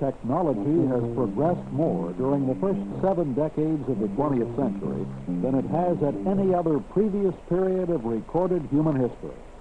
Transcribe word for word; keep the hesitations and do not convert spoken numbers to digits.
technology has progressed more during the first seven decades of the twentieth century than it has at any other previous period of recorded human history.